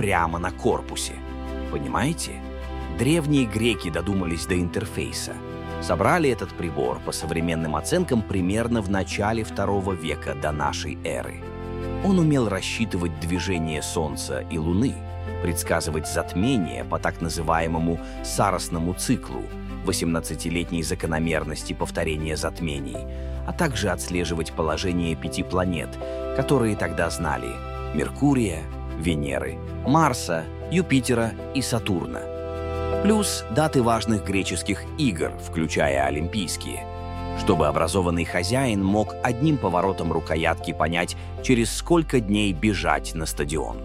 прямо на корпусе. Понимаете? Древние греки додумались до интерфейса. Собрали этот прибор по современным оценкам примерно в начале II века до нашей эры. Он умел рассчитывать движение Солнца и Луны, предсказывать затмение по так называемому Саросному циклу, 18-летней закономерности повторения затмений, а также отслеживать положение 5 планет, которые тогда знали: Меркурия, Венеры, Марса, Юпитера и Сатурна. Плюс даты важных греческих игр, включая олимпийские, чтобы образованный хозяин мог одним поворотом рукоятки понять, через сколько дней бежать на стадион.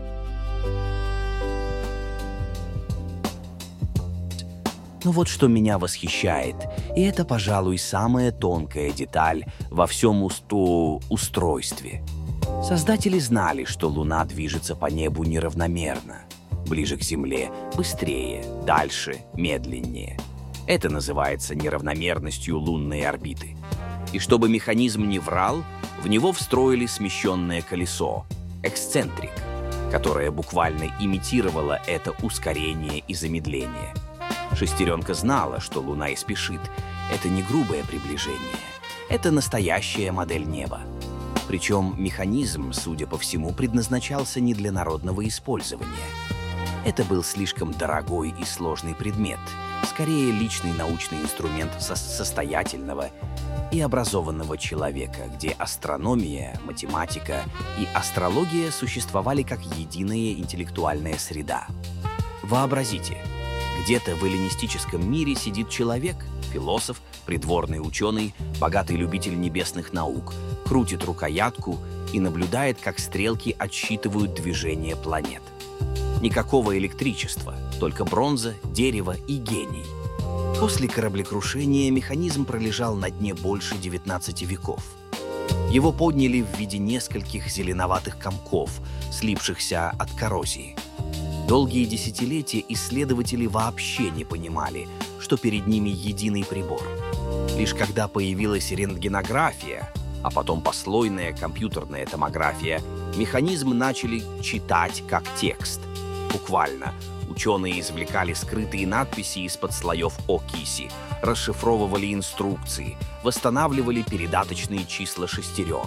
Но вот что меня восхищает, и это, пожалуй, самая тонкая деталь во всем устройстве. Создатели знали, что Луна движется по небу неравномерно. Ближе к Земле – быстрее, дальше – медленнее. Это называется неравномерностью лунной орбиты. И чтобы механизм не врал, в него встроили смещенное колесо – эксцентрик, которое буквально имитировало это ускорение и замедление. Шестеренка знала, что Луна и спешит. Это не грубое приближение. Это настоящая модель неба. Причем механизм, судя по всему, предназначался не для народного использования. Это был слишком дорогой и сложный предмет, скорее личный научный инструмент состоятельного и образованного человека, где астрономия, математика и астрология существовали как единая интеллектуальная среда. Вообразите, где-то в эллинистическом мире сидит человек, философ, придворный ученый, богатый любитель небесных наук, крутит рукоятку и наблюдает, как стрелки отсчитывают движение планет. Никакого электричества, только бронза, дерево и гений. После кораблекрушения механизм пролежал на дне больше 19 веков. Его подняли в виде нескольких зеленоватых комков, слипшихся от коррозии. Долгие десятилетия исследователи вообще не понимали, что перед ними единый прибор. Лишь когда появилась рентгенография, а потом послойная компьютерная томография, механизм начали читать как текст. Буквально. Ученые извлекали скрытые надписи из-под слоев окиси, расшифровывали инструкции, восстанавливали передаточные числа шестерен.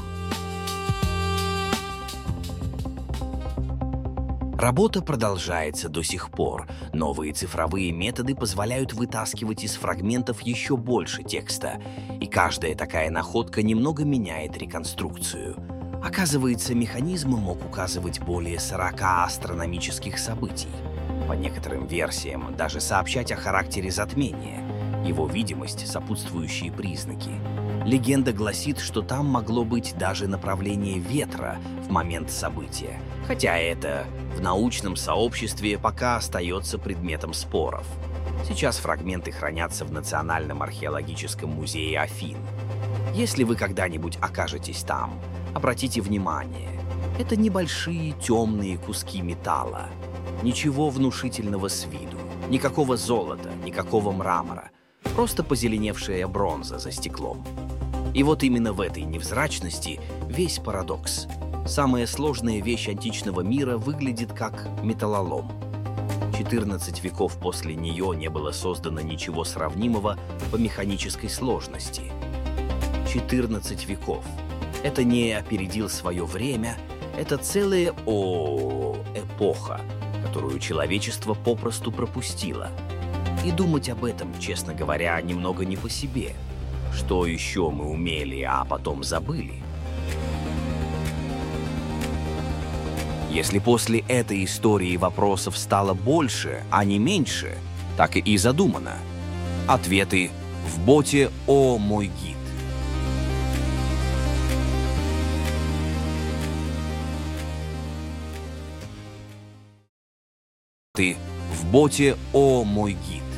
Работа продолжается до сих пор. Новые цифровые методы позволяют вытаскивать из фрагментов еще больше текста, и каждая такая находка немного меняет реконструкцию. Оказывается, механизм мог указывать более 40 астрономических событий. По некоторым версиям, даже сообщать о характере затмения, его видимость, сопутствующие признаки. Легенда гласит, что там могло быть даже направление ветра в момент события, хотя это в научном сообществе пока остается предметом споров. Сейчас фрагменты хранятся в Национальном археологическом музее Афин. Если вы когда-нибудь окажетесь там, обратите внимание, это небольшие темные куски металла. Ничего внушительного с виду, никакого золота, никакого мрамора, просто позеленевшая бронза за стеклом. И вот именно в этой невзрачности весь парадокс. Самая сложная вещь античного мира выглядит как металлолом. 14 веков после нее не было создано ничего сравнимого по механической сложности. 14 веков. Это не опередил свое время, это целая эпоха, которую человечество попросту пропустило. И думать об этом, честно говоря, немного не по себе. Что еще мы умели, а потом забыли? Если после этой истории вопросов стало больше, а не меньше, так и задумано. Ответы в боте «О мой гид». Ты в боте «О мой гид».